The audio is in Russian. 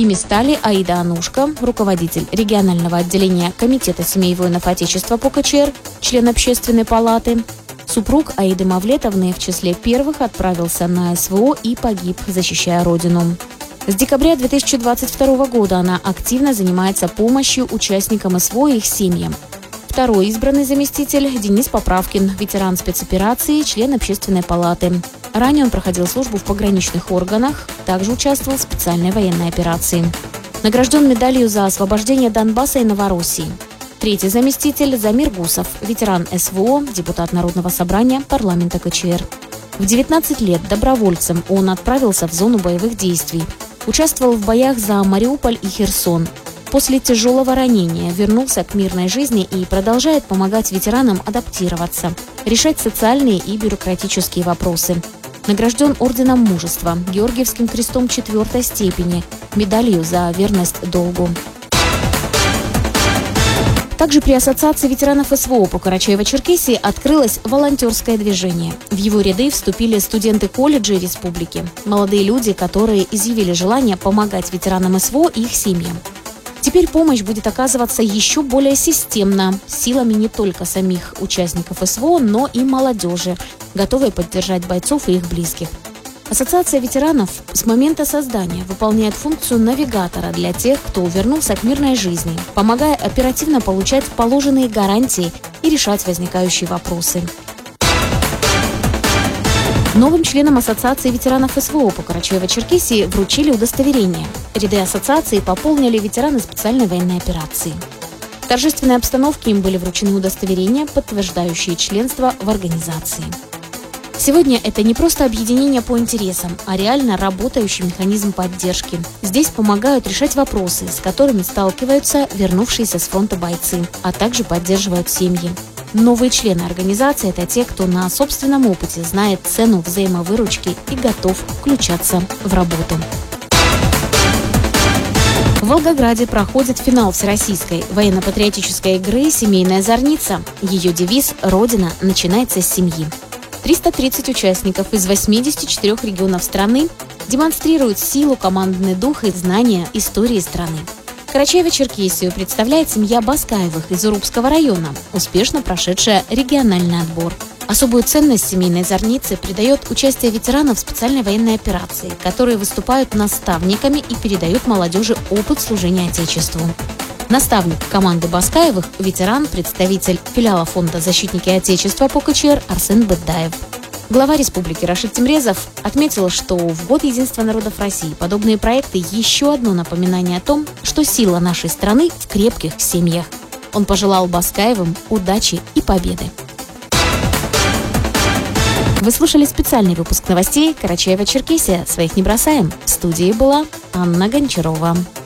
Ими стали Аида Анушка, руководитель регионального отделения Комитета семей воинов Отечества по КЧР, член Общественной палаты. Супруг Аиды Мавлетовны в числе первых отправился на СВО и погиб, защищая родину. С декабря 2022 года она активно занимается помощью участникам СВО и их семьям. Второй избранный заместитель Денис Поправкин, ветеран спецоперации, член Общественной палаты. Ранее он проходил службу в пограничных органах, также участвовал в специальной военной операции. Награжден медалью за освобождение Донбасса и Новороссии. Третий заместитель Замир Гусов, ветеран СВО, депутат Народного собрания парламента КЧР. В 19 лет добровольцем он отправился в зону боевых действий. Участвовал в боях за Мариуполь и Херсон. После тяжелого ранения вернулся к мирной жизни и продолжает помогать ветеранам адаптироваться, решать социальные и бюрократические вопросы. Награжден орденом мужества, Георгиевским крестом 4-й степени, медалью за верность долгу. Также при Ассоциации ветеранов СВО по Карачаево-Черкесии открылось волонтерское движение. В его ряды вступили студенты колледжей республики, молодые люди, которые изъявили желание помогать ветеранам СВО и их семьям. Теперь помощь будет оказываться еще более системно, силами не только самих участников СВО, но и молодежи, готовой поддержать бойцов и их близких. Ассоциация ветеранов с момента создания выполняет функцию навигатора для тех, кто вернулся к мирной жизни, помогая оперативно получать положенные гарантии и решать возникающие вопросы. Новым членам Ассоциации ветеранов СВО по Карачаево-Черкесии вручили удостоверение. Ряды ассоциации пополнили ветераны специальной военной операции. В торжественной обстановке им были вручены удостоверения, подтверждающие членство в организации. Сегодня это не просто объединение по интересам, а реально работающий механизм поддержки. Здесь помогают решать вопросы, с которыми сталкиваются вернувшиеся с фронта бойцы, а также поддерживают семьи. Новые члены организации – это те, кто на собственном опыте знает цену взаимовыручки и готов включаться в работу. В Волгограде проходит финал всероссийской военно-патриотической игры «Семейная зорница». Ее девиз «Родина начинается с семьи». 330 участников из 84 регионов страны демонстрируют силу, командный дух и знания истории страны. Карачаево-Черкесию представляет семья Баскаевых из Урупского района, успешно прошедшая региональный отбор. Особую ценность семейной зорницы придает участие ветеранов специальной военной операции, которые выступают наставниками и передают молодежи опыт служения Отечеству. Наставник команды Баскаевых – ветеран, представитель филиала фонда «Защитники Отечества» по КЧР Арсен Быддаев. Глава республики Рашид Тимрезов отметил, что в Год единства народов России подобные проекты – еще одно напоминание о том, что сила нашей страны в крепких семьях. Он пожелал Баскаевым удачи и победы. Вы слушали специальный выпуск новостей Карачаево-Черкесия. Своих не бросаем. В студии была Анна Гончарова.